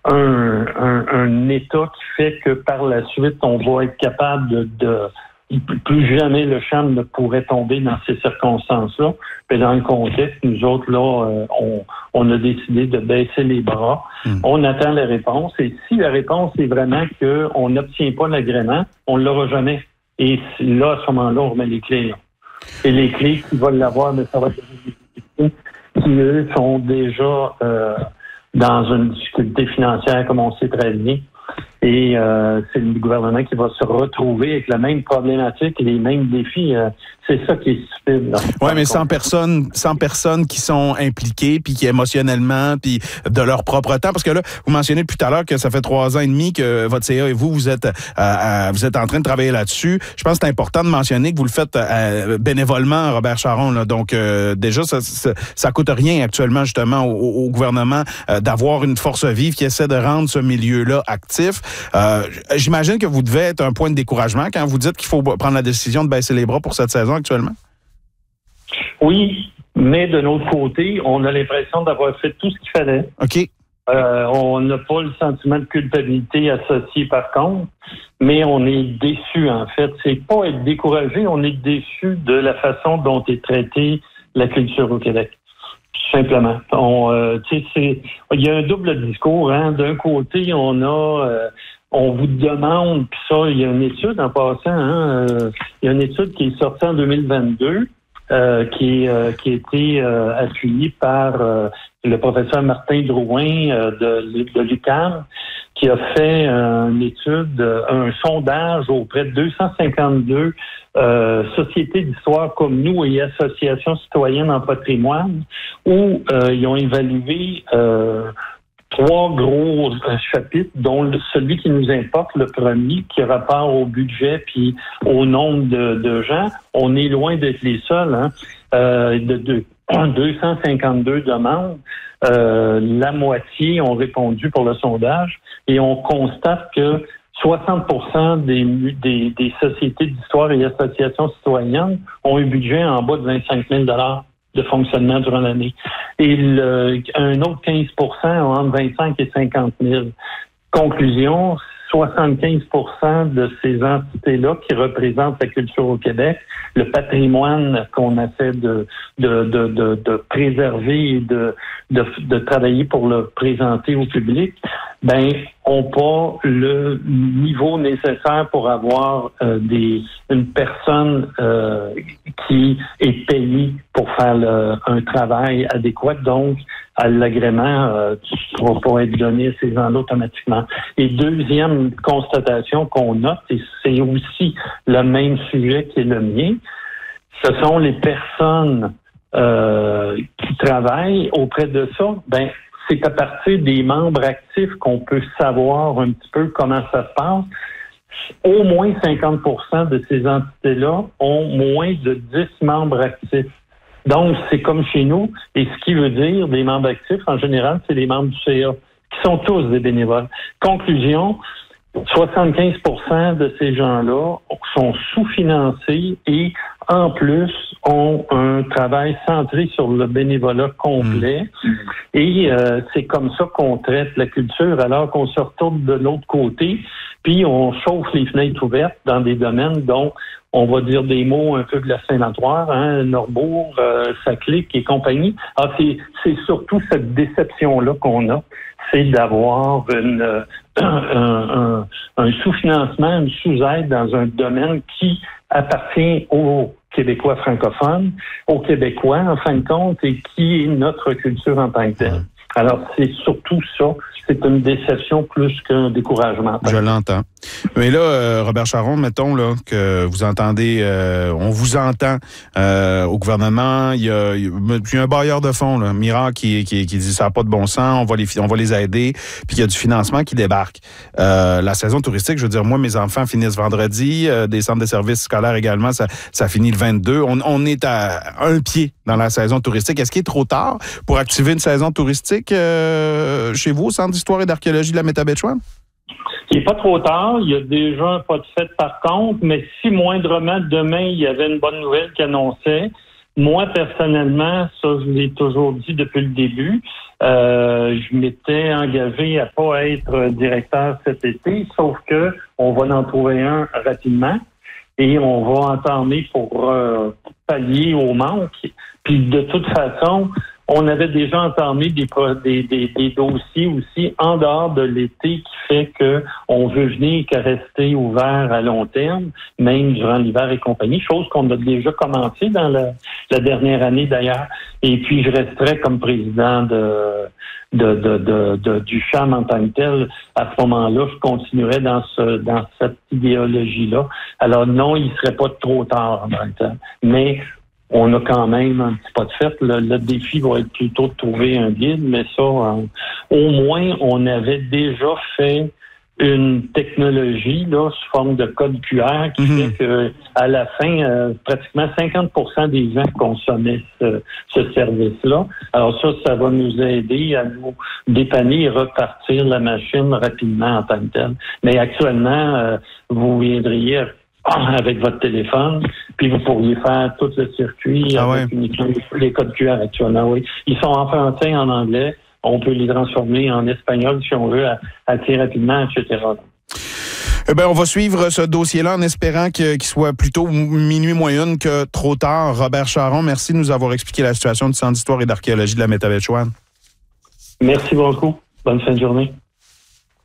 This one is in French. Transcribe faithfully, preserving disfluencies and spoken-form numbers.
un, un, un état qui fait que par la suite, on va être capable de... de plus jamais le C H A M ne pourrait tomber dans ces circonstances-là. Mais dans le contexte, nous autres, là, euh, on, on a décidé de baisser les bras. Mmh. On attend la réponse. Et si la réponse est vraiment qu'on n'obtient pas l'agrément, on ne l'aura jamais. Et là, à ce moment-là, on remet les clés. Là. Et les clés qui vont l'avoir, mais ça va être des qui, eux, sont déjà euh, dans une difficulté financière, comme on sait très bien. Et euh, c'est le gouvernement qui va se retrouver avec la même problématique et les mêmes défis. Euh, c'est ça qui est stupide. Oui, mais sans personnes, sans personnes qui sont impliquées, puis qui émotionnellement, puis de leur propre temps. Parce que là, vous mentionnez depuis tout à l'heure que ça fait trois ans et demi que votre C A et vous, vous êtes, euh, euh, vous êtes en train de travailler là-dessus. Je pense que c'est important de mentionner que vous le faites euh, bénévolement, Robert Charron. Là. Donc, euh, déjà, ça, ça, ça coûte rien actuellement, justement, au, au gouvernement euh, d'avoir une force vive qui essaie de rendre ce milieu-là actif. Euh, j'imagine que vous devez être un point de découragement quand vous dites qu'il faut prendre la décision de baisser les bras pour cette saison actuellement? Oui, mais de notre côté, on a l'impression d'avoir fait tout ce qu'il fallait. OK. Euh, on n'a pas le sentiment de culpabilité associé par contre, mais on est déçu en fait. C'est pas être découragé, on est déçu de la façon dont est traitée la culture au Québec. Tout simplement. On, euh, tu sais, c'est, il y a un double discours. Hein. D'un côté, on a, euh, on vous demande, puis ça, il y a une étude en passant. Hein, euh, il y a une étude qui est sortie en deux mille vingt-deux, euh, qui, euh, qui a été euh, appuyée par euh, le professeur Martin Drouin euh, de, de l'U Q A M, qui a fait euh, une étude, un sondage auprès de deux cent cinquante-deux euh, sociétés d'histoire comme nous et associations citoyennes en patrimoine, où euh, ils ont évalué euh, trois gros chapitres, dont le, celui qui nous importe, le premier, qui a rapport au budget puis au nombre de, de gens. On est loin d'être les seuls, hein, euh, de, de deux cent cinquante-deux demandes. Euh, la moitié ont répondu pour le sondage et on constate que soixante pour cent des, des, des sociétés d'histoire et associations citoyennes ont un budget en bas de vingt-cinq mille dollars de fonctionnement durant l'année. Et le, un autre quinze pour cent ont entre vingt-cinq et cinquante mille. Conclusion, soixante-quinze pour cent de ces entités-là qui représentent la culture au Québec, le patrimoine qu'on essaie de, de, de, de, de préserver et de, de, de travailler pour le présenter au public, ben, ont pas le niveau nécessaire pour avoir euh, des une personne euh, qui est payée pour faire le, un travail adéquat. Donc, à l'agrément euh, ne va pas être donné à ces gens-là automatiquement. Et deuxième constatation qu'on note, et c'est aussi le même sujet qui est le mien, ce sont les personnes euh, qui travaillent auprès de ça. Ben, c'est à partir des membres actifs qu'on peut savoir un petit peu comment ça se passe. Au moins cinquante pour cent de ces entités-là ont moins de dix membres actifs. Donc, c'est comme chez nous. Et ce qui veut dire, des membres actifs, en général, c'est les membres du C A, qui sont tous des bénévoles. Conclusion, soixante-quinze pour cent de ces gens-là sont sous-financés et, en plus, ont un travail centré sur le bénévolat complet. Mmh. Et euh, c'est comme ça qu'on traite la culture, alors qu'on se retourne de l'autre côté, puis on chauffe les fenêtres ouvertes dans des domaines dont on va dire des mots un peu glacénatoires, hein, Norbourg, euh, Saclay et compagnie. Alors, c'est, c'est surtout cette déception-là qu'on a, c'est d'avoir une, euh, un, un, un sous-financement, une sous-aide dans un domaine qui appartient aux Québécois francophones, aux Québécois, en fin de compte, et qui est notre culture en tant que telle. Alors, c'est surtout ça. C'est une déception plus qu'un découragement. Je l'entends. Mais là, euh, Robert Charron, mettons là que vous entendez, euh, on vous entend euh, au gouvernement, il y a, il y a un bailleur de fonds, là, Miracle, qui, qui, qui dit ça n'a pas de bon sens, on va les, on va les aider, puis il y a du financement qui débarque. Euh, la saison touristique, je veux dire, moi, mes enfants finissent vendredi, euh, des centres de services scolaires également, ça, ça finit le vingt-deux. On, on est à un pied dans la saison touristique. Est-ce qu'il est trop tard pour activer une saison touristique euh, chez vous, au Centre d'histoire et d'archéologie de la Métabetchouan? Il n'est pas trop tard. Il y a déjà un pas de fait par contre, mais si moindrement demain, il y avait une bonne nouvelle qui annonçait, Moi, personnellement, ça, je l'ai toujours dit depuis le début, euh, je m'étais engagé à pas être directeur cet été, sauf que on va en trouver un rapidement et on va entamer pour euh, pallier au manque. Puis de toute façon, on avait déjà entamé des, des, des, des dossiers aussi en dehors de l'été qui fait que on veut venir qu'à rester ouvert à long terme, même durant l'hiver et compagnie, chose qu'on a déjà commencé dans la, la dernière année d'ailleurs. Et puis, je resterai comme président de, de, de, de, de du C H A M en tant que tel. À ce moment-là, je continuerai dans ce dans cette idéologie-là. Alors non, il serait pas trop tard en même temps. Mais on a quand même un petit pas de fait. Le, le défi va être plutôt de trouver un guide, mais ça, euh, au moins, on avait déjà fait une technologie là sous forme de code Q R qui mm-hmm. fait que à la fin, euh, pratiquement cinquante pour cent des gens consommaient ce, ce service-là. Alors ça, ça va nous aider à nous dépanner et repartir la machine rapidement en tant que telle. Mais actuellement, euh, vous viendriez avec votre téléphone, puis vous pourriez faire tout le circuit ah avec ouais. uniquement les codes Q R actuellement. Oui, ils sont empruntés en anglais. On peut les transformer en espagnol si on veut, assez rapidement, et cetera. Eh bien, on va suivre ce dossier-là en espérant que, qu'il soit plutôt minuit moins une que trop tard. Robert Charron, merci de nous avoir expliqué la situation du Centre d'histoire et d'archéologie de la Métabetchouane. Merci beaucoup. Bonne fin de journée.